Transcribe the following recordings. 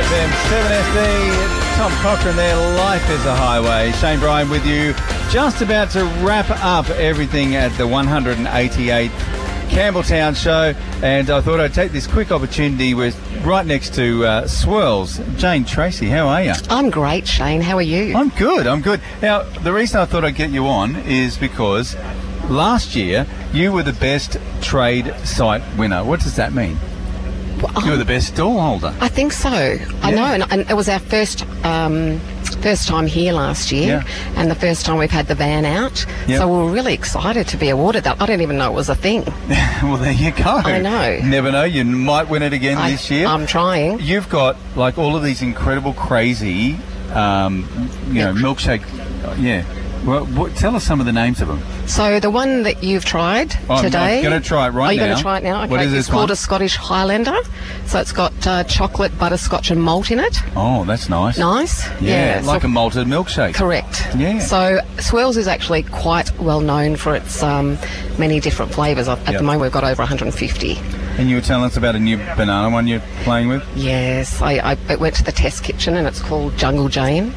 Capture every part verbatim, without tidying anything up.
F M, seven S D. Tom Cochrane there, Life is a Highway. Shane Bryan with you, just about to wrap up everything at the one hundred eighty-eighth Campbelltown show, and I thought I'd take this quick opportunity. We're right next to uh, Swirls. Jane Tracy, how are you? I'm great, Shane. How are you? I'm good, I'm good. Now, the reason I thought I'd get you on is because last year you were the best trade site winner. What does that mean? Well, You were the best stall holder. I think so. I Yeah. know, and, and it was our first um, first time here last year, Yeah. and the first time we've had the van out. Yeah. So we were really excited to be awarded that. I didn't even know it was a thing. Well, there you go. I know. Never know, you might win it again I, this year. I'm trying. You've got like all of these incredible, crazy, um, you know, Milk. milkshake. Yeah. Well, what, tell us some of the names of them. So the one that you've tried Oh, I'm- today... I'm gonna try it right Are you now. going to try it now? Okay. What is It's this called one? a Scottish Highlander. So it's got uh, chocolate, butterscotch and malt in it. Oh, that's nice. Nice. Yeah, like so- a malted milkshake. Correct. Yeah. So Swirls is actually quite well known for its um, many different flavours. At Yep. the moment, we've got over one hundred fifty. And you were telling us about a new banana one you're playing with? Yes, I, I it went to the test kitchen and it's called Jungle Jane.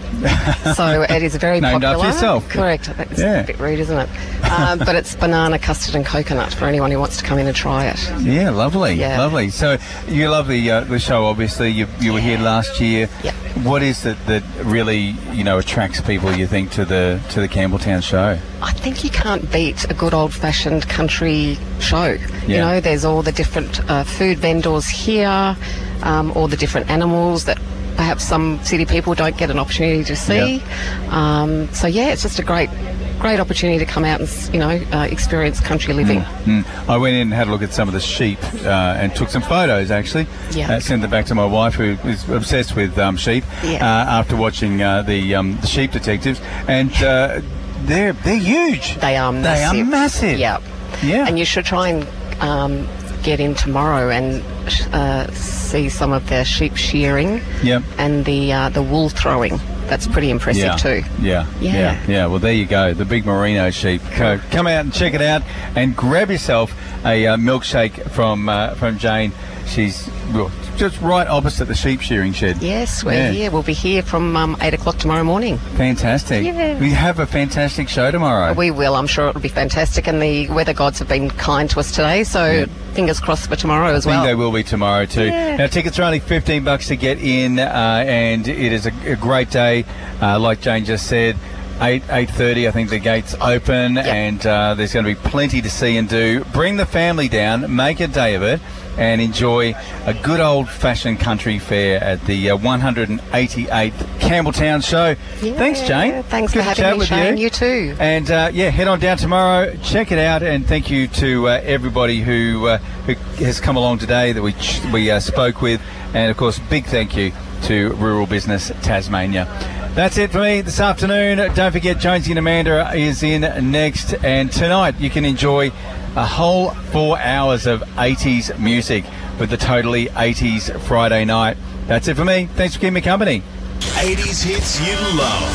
So it is very Named popular. after yourself. Correct. That's Yeah. a bit rude, isn't it? Um, but it's banana, custard and coconut for anyone who wants to come in and try it. Yeah, lovely, Yeah. lovely. So you love the uh, the show. Obviously, you you were here last year. Yep. What is it that really you know attracts people? You think to the to the Campbelltown show? I think you can't beat a good old-fashioned country show. You Yeah. know, there's all the different uh, food vendors here, um, all the different animals that perhaps some city people don't get an opportunity to see. Um, so yeah, it's just a great, great opportunity to come out and s- you know uh, experience country living. Mm. I went in and had a look at some of the sheep uh, and took some photos, actually. Yeah. Uh, sent them back to my wife, who is obsessed with um, sheep, Yeah. uh, after watching uh, the, um, the Sheep Detectives. And uh, they're, they're huge. They are They massive. are massive. Yeah. Yeah. And you should try and um, get in tomorrow and sh- uh, see some of the sheep shearing Yep. and the uh, the wool throwing. That's pretty impressive Yeah. too. Yeah, Yeah. yeah, yeah. Well, there you go. The big merino sheep. Co- Come out and check it out, and grab yourself a uh, milkshake from uh, from Jane. She's well, just right opposite the sheep shearing shed. Yes, we're Yeah. here. We'll be here from um, eight o'clock tomorrow morning. Fantastic. Yeah. We have a fantastic show tomorrow. We will. I'm sure it'll be fantastic. And the weather gods have been kind to us today, so Yeah. fingers crossed for tomorrow as I think well. they will be tomorrow too. Yeah. Now, tickets are only fifteen bucks to get in, uh, and it is a, a great day. Uh, like Jane just said, eight eight thirty. I think the gates open, Yep. and uh, there's going to be plenty to see and do. Bring the family down, make a day of it, and enjoy a good old-fashioned country fair at the uh, one hundred eighty-eighth Campbelltown show. Yeah. Thanks, Jane. Thanks Good for to having chat me, with Shane. you. You too. And uh, yeah, head on down tomorrow, check it out, and thank you to uh, everybody who uh, who has come along today that we ch- we uh, spoke with, and of course, big thank you to Rural Business Tasmania. That's it for me this afternoon. Don't forget, Jonesy and Amanda is in next, and tonight you can enjoy a whole four hours of eighties music with the Totally eighties Friday night. That's it for me. Thanks for keeping me company. eighties hits you love.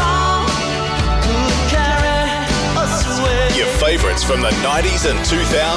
Your favourites from the nineties and two thousands.